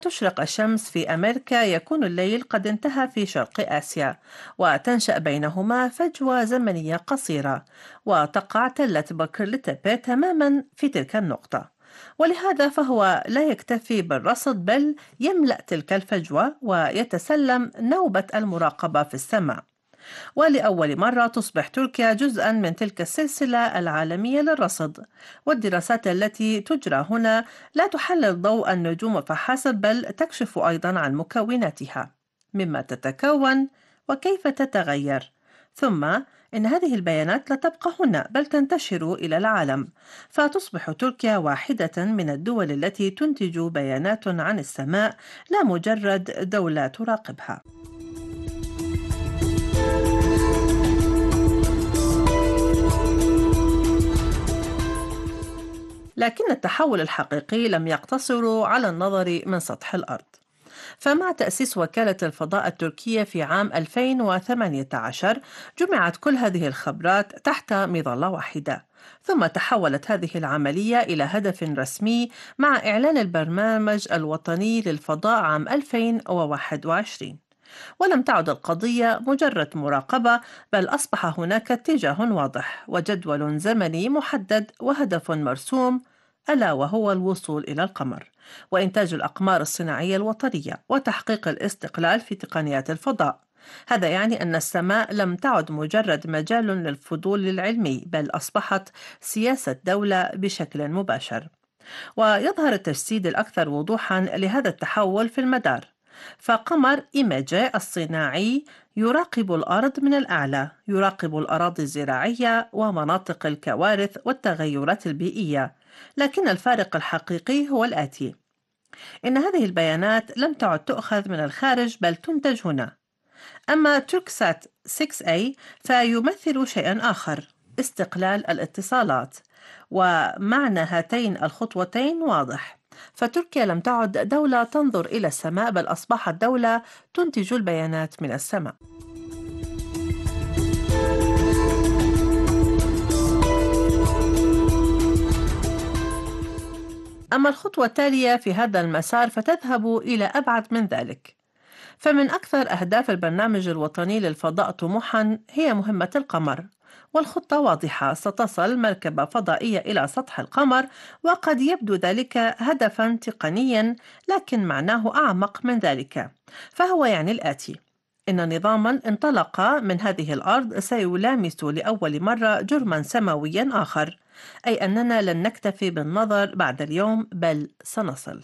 تشرق الشمس في أمريكا يكون الليل قد انتهى في شرق آسيا، وتنشأ بينهما فجوة زمنية قصيرة، وتقع تلة بوكرلتبي تماما في تلك النقطة. ولهذا فهو لا يكتفي بالرصد، بل يملأ تلك الفجوة ويتسلم نوبة المراقبة في السماء. ولأول مرة تصبح تركيا جزءا من تلك السلسلة العالمية للرصد. والدراسات التي تجرى هنا لا تحلل ضوء النجوم فحسب، بل تكشف أيضا عن مكوناتها، مما تتكون وكيف تتغير. ثم إن هذه البيانات لا تبقى هنا، بل تنتشر إلى العالم، فتصبح تركيا واحدة من الدول التي تنتج بيانات عن السماء، لا مجرد دولة تراقبها. لكن التحول الحقيقي لم يقتصر على النظر من سطح الأرض. فمع تأسيس وكالة الفضاء التركية في عام 2018 جمعت كل هذه الخبرات تحت مظلة واحدة. ثم تحولت هذه العملية إلى هدف رسمي مع إعلان البرنامج الوطني للفضاء عام 2021. ولم تعد القضية مجرد مراقبة، بل أصبح هناك اتجاه واضح وجدول زمني محدد وهدف مرسوم، ألا وهو الوصول إلى القمر وإنتاج الأقمار الصناعية الوطنية وتحقيق الاستقلال في تقنيات الفضاء. هذا يعني أن السماء لم تعد مجرد مجال للفضول العلمي، بل أصبحت سياسة دولة بشكل مباشر. ويظهر التجسيد الأكثر وضوحا لهذا التحول في المدار. فقمر إيماجي الصناعي يراقب الأرض من الأعلى، يراقب الأراضي الزراعية ومناطق الكوارث والتغيرات البيئية. لكن الفارق الحقيقي هو الآتي: إن هذه البيانات لم تعد تؤخذ من الخارج، بل تنتج هنا. أما توركسات 6A فيمثل شيئا آخر: استقلال الاتصالات. ومعنى هاتين الخطوتين واضح، فتركيا لم تعد دولة تنظر إلى السماء، بل أصبحت دولة تنتج البيانات من السماء. أما الخطوة التالية في هذا المسار فتذهب إلى أبعد من ذلك. فمن أكثر أهداف البرنامج الوطني للفضاء طموحًا هي مهمة القمر، والخطة واضحة: ستصل مركبة فضائية إلى سطح القمر. وقد يبدو ذلك هدفًا تقنيًا، لكن معناه أعمق من ذلك. فهو يعني الآتي: إن نظامًا انطلق من هذه الأرض سيلامس لأول مرة جرمًا سماويًا آخر، أي أننا لن نكتفي بالنظر بعد اليوم، بل سنصل.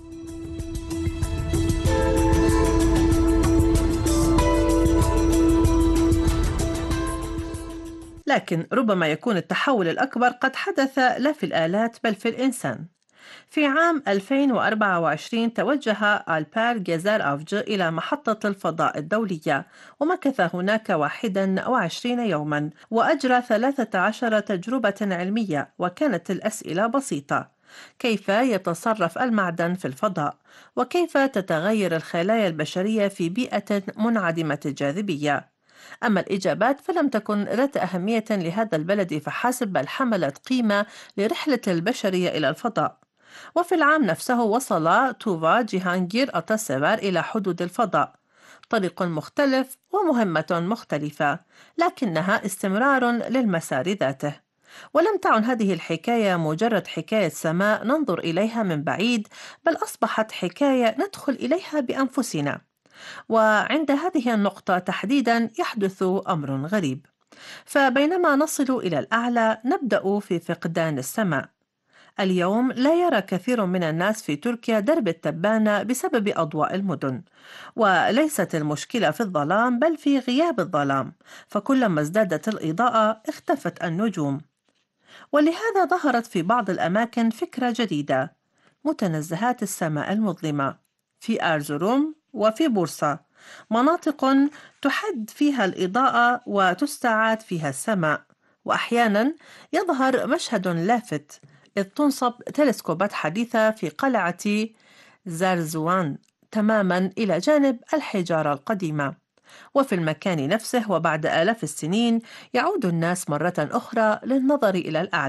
لكن ربما يكون التحول الأكبر قد حدث لا في الآلات، بل في الإنسان. في عام 2024 توجه ألبار جيزار إلى محطة الفضاء الدولية، ومكث هناك 21 يوما، وأجرى 13 تجربة علمية. وكانت الأسئلة بسيطة: كيف يتصرف المعدن في الفضاء؟ وكيف تتغير الخلايا البشرية في بيئة منعدمة الجاذبية؟ أما الإجابات فلم تكن ذات أهمية لهذا البلد فحسب، بل حملت قيمة لرحلة البشرية إلى الفضاء. وفي العام نفسه وصل توفا جيهانجير أتاسيفار إلى حدود الفضاء. طريق مختلف ومهمة مختلفة، لكنها استمرار للمسار ذاته. ولم تعن هذه الحكاية مجرد حكاية سماء ننظر إليها من بعيد، بل أصبحت حكاية ندخل إليها بأنفسنا. وعند هذه النقطة تحديدا يحدث أمر غريب. فبينما نصل إلى الأعلى نبدأ في فقدان السماء. اليوم لا يرى كثير من الناس في تركيا درب التبانة بسبب أضواء المدن. وليست المشكلة في الظلام، بل في غياب الظلام. فكلما ازدادت الإضاءة اختفت النجوم. ولهذا ظهرت في بعض الأماكن فكرة جديدة: متنزهات السماء المظلمة، في أرزروم وفي بورصة، مناطق تحد فيها الإضاءة وتستعاد فيها السماء. وأحيانا يظهر مشهد لافت، إذ تنصب تلسكوبات حديثة في قلعة زارزوان تماما إلى جانب الحجارة القديمة. وفي المكان نفسه وبعد آلاف السنين يعود الناس مرة أخرى للنظر إلى الأعلى،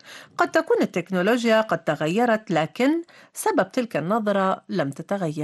قد تكون التكنولوجيا قد تغيرت، لكن سبب تلك النظرة لم تتغير.